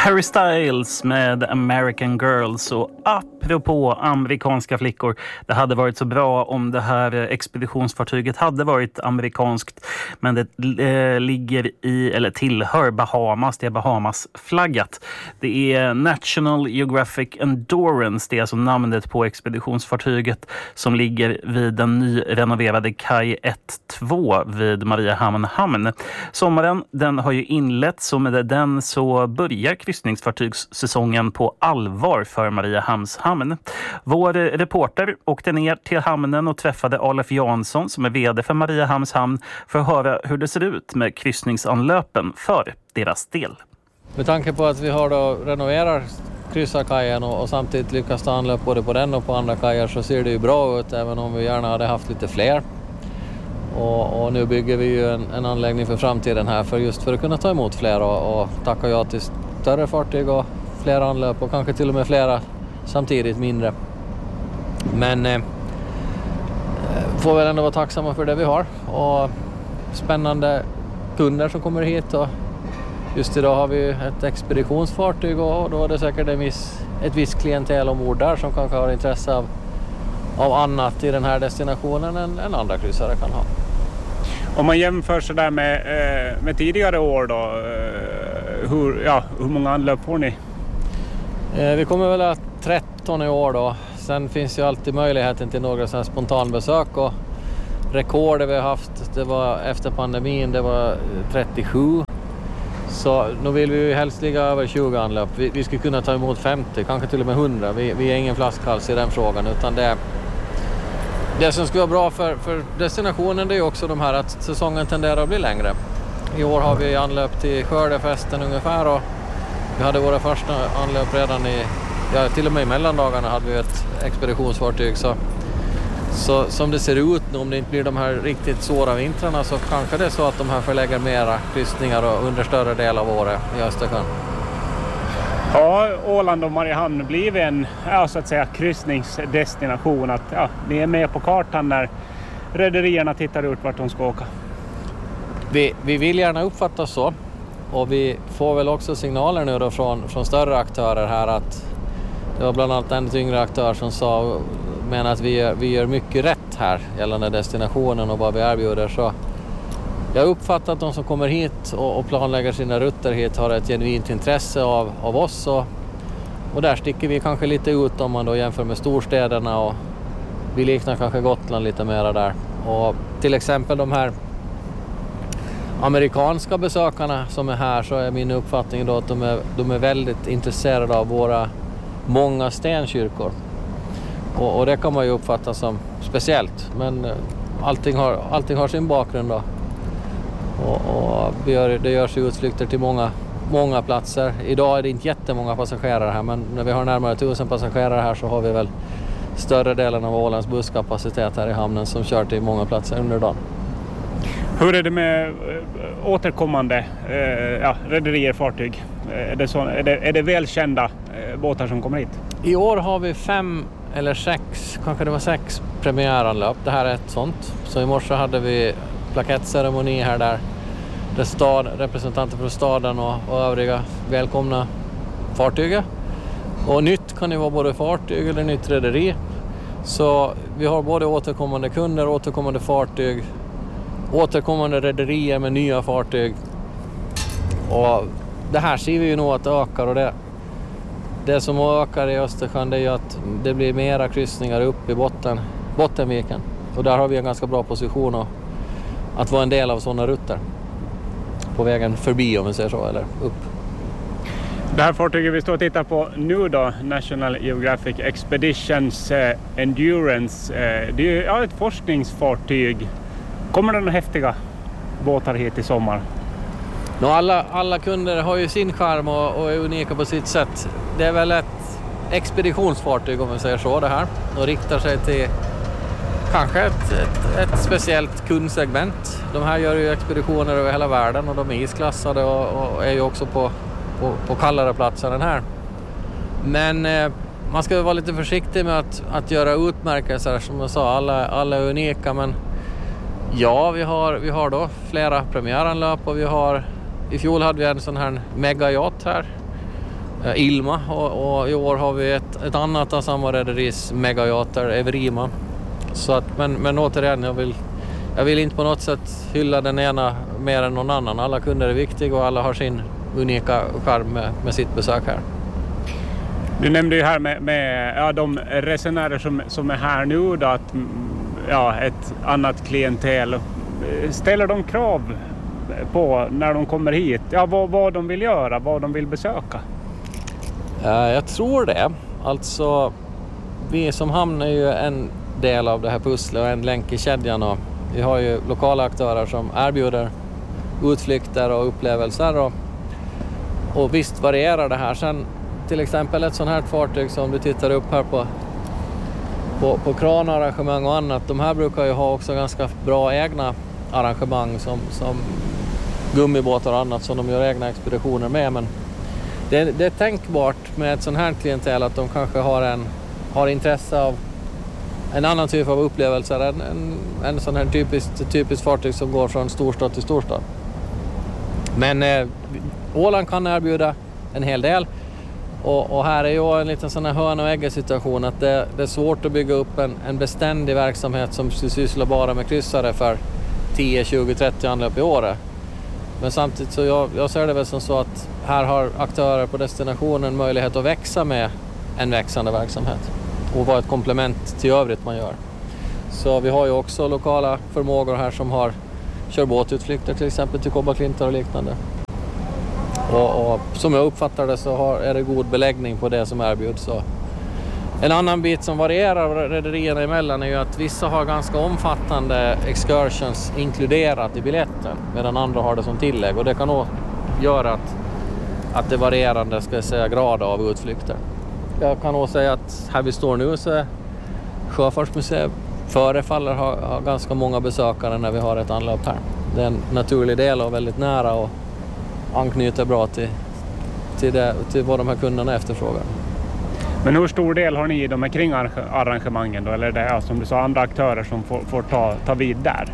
Harry Styles med American Girls. Och apropå amerikanska flickor, det hade varit så bra om det här expeditionsfartyget hade varit amerikanskt, men det ligger i, eller tillhör Bahamas. Det är Bahamas-flaggat. Det är National Geographic Endurance, det är alltså namnet på expeditionsfartyget som ligger vid den nyrenoverade kaj 1-2 vid Mariehamn hamn. Sommaren, den har ju inletts, så med den så börjar kryssningsfartygssäsongen på allvar för Mariehamns hamn. Vår reporter åkte ner till hamnen och träffade Alef Jansson som är vd för Mariehamns hamn för att höra hur det ser ut med kryssningsanlöpen för deras del. Med tanke på att vi har då renoverat kryssarkajen och samtidigt lyckas ta anlöp både på den och på andra kajer, så ser det ju bra ut, även om vi gärna hade haft lite fler. Och nu bygger vi ju en anläggning för framtiden här för att kunna ta emot fler och tacka ja till större fartyg och fler anlöp och kanske till och med flera samtidigt mindre. Men får väl ändå vara tacksamma för det vi har och spännande kunder som kommer hit. Och just idag har vi ett expeditionsfartyg och då är det säkert ett visst klientel ombord där som kanske har intresse av annat i den här destinationen än andra kryssare kan ha. Om man jämför så där med tidigare år då, hur många anlöp får ni? Vi kommer väl att 13 i år då. Sen finns ju alltid möjligheten till några sådana spontanbesök, och rekordet vi har haft, det var efter pandemin, det var 37. Så nu vill vi ju helst ligga över 20 anlöp. Vi skulle kunna ta emot 50, kanske till och med 100. Vi är ingen flaskhals i den frågan, utan det som skulle vara bra för destinationen, det är också de här att säsongen tenderar att bli längre. I år har vi anlöp till skördefesten ungefär, och vi hade våra första anlöp redan till och med i mellandagarna hade vi ett expeditionsfartyg. Så som det ser ut nu, om det inte blir de här riktigt svåra vintrarna, så kanske det är så att de här förlägger mera kryssningar under större del av året i Östersjön. Har Åland och Mariehamn blivit en så att säga kryssningsdestination, att ni är med på kartan när rederierna tittar ut vart de ska åka? Vi vill gärna uppfatta så, och vi får väl också signaler nu då från större aktörer här, att det var bland annat en yngre aktör som menar att vi gör mycket rätt här gällande destinationen och vad vi erbjuder. Så jag uppfattar att de som kommer hit och planlägger sina rutter hit har ett genuint intresse av oss, och där sticker vi kanske lite ut om man då jämför med storstäderna, och vi liknar kanske Gotland lite mera där. Och till exempel de här amerikanska besökarna som är här, så är min uppfattning då att de är väldigt intresserade av våra många stenkyrkor. Och det kan man ju uppfatta som speciellt, men allting har sin bakgrund då. Och det görs utflykter till många platser. Idag är det inte jättemånga passagerare här, men när vi har närmare 1000 passagerare här så har vi väl större delen av Ålands busskapacitet här i hamnen som kör till många platser under dagen. Hur är det med återkommande rederier, fartyg? Är det välkända båtar som kommer hit? I år har vi 5 eller 6, kanske det var 6 premiäranlöp. Det här är ett sånt. Så i morse hade vi plakettceremoni här där representanter från staden och övriga välkomna fartyget. Och nytt kan ju vara både fartyg eller nytt rederi. Så vi har både återkommande kunder, återkommande fartyg, återkommande rederier med nya fartyg. Och det här ser vi ju nog att det ökar, och det som ökar i Östersjön, det är ju att det blir mera kryssningar upp i Bottenviken. Och där har vi en ganska bra position att vara en del av sådana rutter på vägen förbi, om vi säger så, eller upp. Det här fartyget vi står och tittar på nu då, National Geographic Expeditions Endurance, det är ju ett forskningsfartyg. Kommer det några häftiga båtar hit i sommar? Alla kunder har ju sin charm och är unika på sitt sätt. Det är väl ett expeditionsfartyg, om vi säger så, det här. Och riktar sig till kanske ett speciellt kundsegment. De här gör ju expeditioner över hela världen, och de är isklassade och är ju också på kallare platser än här. Men man ska vara lite försiktig med att göra utmärkelser. Som jag sa, alla är unika, men ja, vi har då flera premiäranlöp, och i fjol hade vi en sån här megayacht här Ilma och i år har vi ett annat av samma rederis megayater, Everima. Så att, men återigen, jag vill inte på något sätt hylla den ena mer än någon annan. Alla kunder är viktiga och alla har sin unika charm med sitt besök här. Du nämnde ju här med de resenärer som är här nu då, att ett annat klientel. Ställer de krav på när de kommer hit? Ja, vad de vill göra, vad de vill besöka? Jag tror det. Alltså, vi som hamn är ju en del av det här pusslet och en länk i kedjan. Och vi har ju lokala aktörer som erbjuder utflykter och upplevelser. Och visst varierar det här. Sen till exempel ett sånt här fartyg som du tittar upp här på kranarrangemang och annat. De här brukar ju ha också ganska bra egna arrangemang som gummibåtar och annat som de gör egna expeditioner med. Men det är tänkbart med ett sånt här klientel att de kanske har intresse av en annan typ av upplevelser än en sån här typiskt fartyg som går från storstad till storstad. Men Åland kan erbjuda en hel del. Och här är ju en liten sån här hörna och ägga situation att det är svårt att bygga upp en beständig verksamhet som sysslar bara med kryssare för 10, 20, 30 anlöp i året. Men samtidigt så jag ser det väl som så att här har aktörer på destinationen möjlighet att växa med en växande verksamhet och vara ett komplement till övrigt man gör. Så vi har ju också lokala förmågor här som kör båtutflykter till exempel till Kobbarklintar och liknande. Och som jag uppfattar det så är det god beläggning på det som erbjuds. Så. En annan bit som varierar rederierna emellan är ju att vissa har ganska omfattande excursions inkluderat i biljetten medan andra har det som tillägg. Och det kan nog göra att det varierande grad av utflykter. Jag kan nog säga att här vi står nu så är Sjöfartsmuseet förefaller ha ganska många besökare när vi har ett anlopp här. Det är en naturlig del och väldigt nära och anknyter bra till vad de här kunderna efterfrågar. Men hur stor del har ni i de här kringarrangemangen då? Eller är det som du sa andra aktörer som får ta vid där?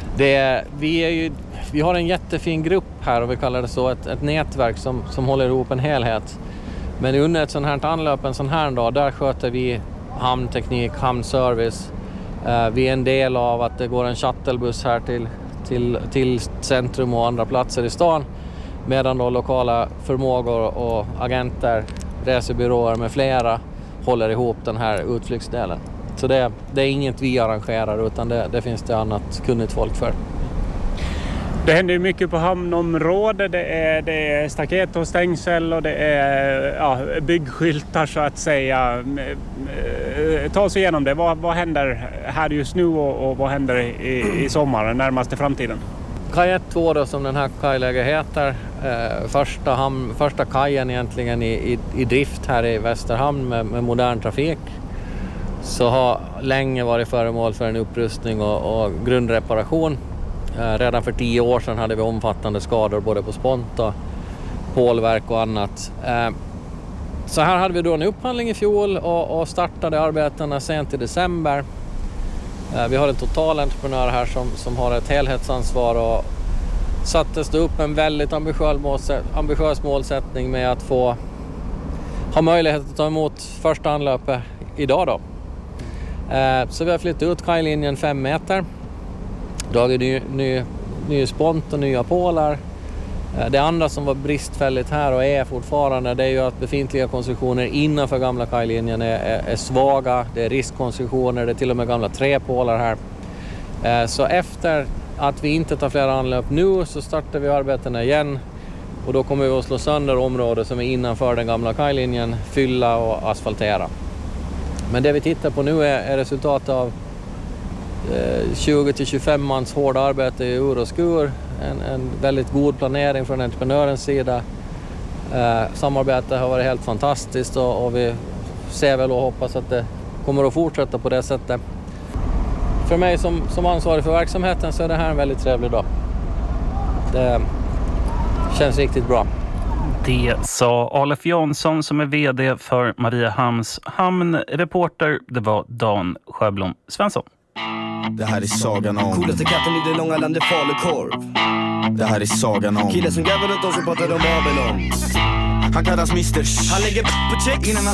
Vi har en jättefin grupp här och vi kallar det så ett nätverk som håller ihop en helhet. Men under ett sånt här anlöp, en sån här dag, där sköter vi hamnteknik, hamnservice. Vi är en del av att det går en shuttlebuss här till centrum och andra platser i stan. Medan då lokala förmågor och agenter, resebyråer med flera håller ihop den här utflyktsdelen. Så det är inget vi arrangerar utan det finns det annat kunnigt folk för. Det händer ju mycket på hamnområdet. Det är staket och stängsel och det är byggskyltar så att säga. Ta oss igenom det. Vad händer här just nu och vad händer i sommaren, närmaste framtiden? Kaj 1 2 då, som den här kajläget heter. Första kajen egentligen i drift här i Västerhamn med modern trafik. Så har länge varit föremål för en upprustning och grundreparation. Redan för 10 år sedan hade vi omfattande skador både på sponta, pålverk och annat. Så här hade vi då en upphandling i fjol och startade arbetena sent i december. Vi har en totalentreprenör här som har ett helhetsansvar och sattes det upp en väldigt ambitiös målsättning med att ha möjlighet att ta emot första anlöpet idag då. Så vi har flyttat ut kajlinjen 5 meter. Dragit ny spont och nya pålar. Det andra som var bristfälligt här och är fortfarande, det är ju att befintliga konstruktioner innanför gamla kajlinjen är svaga. Det är riskkonstruktioner, det är till och med gamla träpålar här. Så efter att vi inte tar flera anlöp nu så startar vi arbetena igen. Och då kommer vi att slå sönder området som är innanför den gamla kajlinjen, fylla och asfaltera. Men det vi tittar på nu är resultat av 20-25 mans hårda arbete i ur och skur. En väldigt god planering från entreprenörens sida. Samarbetet har varit helt fantastiskt och vi ser väl och hoppas att det kommer att fortsätta på det sättet. För mig som ansvarig för verksamheten så är det här en väldigt trevlig dag. Det känns riktigt bra. Det sa Alef Jansson som är vd för Mariehamns hamnreporter. Det var Dan Sjöblom Svensson. Det här är sagan om coolaste katten i det långa landet falukorv. Det här är sagan om killen som gräver runt oss och pratar om Babylon. Han kallas Mr. Han lägger på check innan han